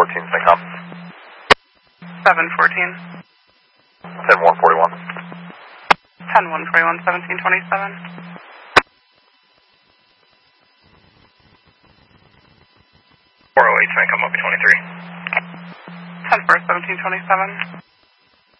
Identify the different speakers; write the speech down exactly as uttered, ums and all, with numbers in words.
Speaker 1: fourteen, Syncom.
Speaker 2: seven fourteen.
Speaker 1: ten one forty-one.
Speaker 2: ten one forty-one, seventeen twenty-seven.
Speaker 1: four oh eight, Syncom, up to twenty-three.
Speaker 2: ten four, seventeen twenty-seven.